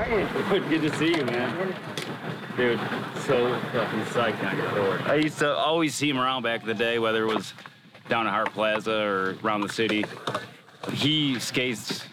Good to see you, man. Dude, so fucking psyched on your board. I used to always see him around back in the day, whether it was down at Hart Plaza or around the city. He skates